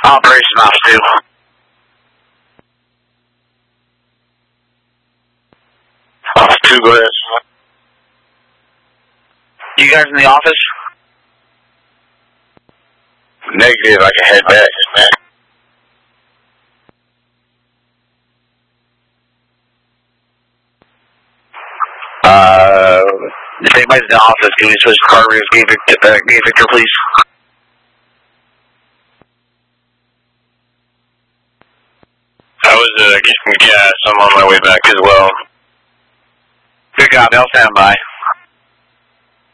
Operation Ops 2. Ops 2, go ahead. You guys in the office? Negative, I can head back. If anybody's in the office, can we switch the car rears? Gay Victor, please. I was getting gas. I'm on my way back as well. Good copy, I'll stand by.